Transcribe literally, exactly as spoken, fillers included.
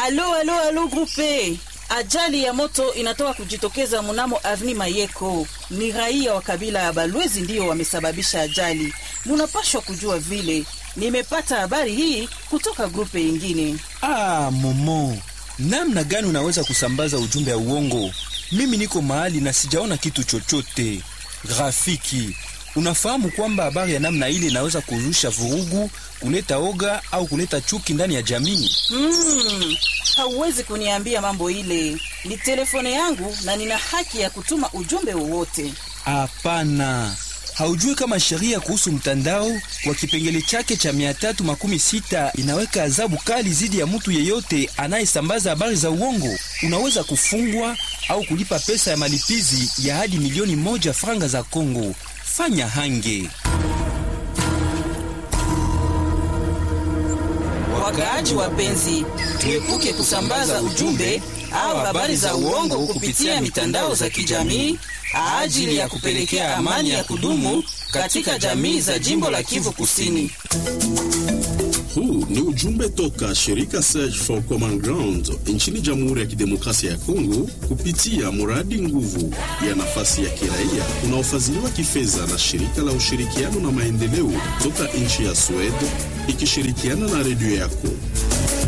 Alo, alo, alo grupe. Ajali ya moto inatoka kujitokeza mnamo Avni Mayeko. Ni raia wa kabila ya Balwezi ndio wamesababisha ajali. Munapashwa kujua vile. Nimepata habari hii kutoka grupe ingine. Ah, Momo. Namna gani unaweza kusambaza ujumbe ya uongo? Mimi niko mahali na sijaona kitu chochote. Grafiki, unafahamu kwamba habari ya namna ile inaweza kuzusha vurugu, kuleta oga au kuleta chuki ndani ya jamii? Hmm, hauwezi kuniambia mambo ile. Ni telefone yangu na nina haki ya kutuma ujumbe wowote. Hapana. Haujui kama sheria kuhusu mtandao kwa kipengele chake cha mia tatu makumi sita inaweka adhabu kali zidi ya mtu yeyote anayesambaza habari za uongo. Unaweza kufungwa au kulipa pesa ya malipizi ya hadi milioni moja franga za Kongo. Fanya hange. Wakaaji wapenzi, tuepuke kusambaza ujumbe au habari za uongo kupitia mitandao za kijamii ajili ya kupelekea amani ya kudumu katika jamii za jimbo la Kivu Kusini. Huu ni ujumbe toka shirika Search for Common Ground nchini Jamhuri ya Kidemokrasia ya Kongo kupitia muradi nguvu ya nafasi ya kiraia unaofadhiliwa kifedha na shirika la ushirikiano na maendeleo toka nchi ya Sweden ikishirikiana na redio yako.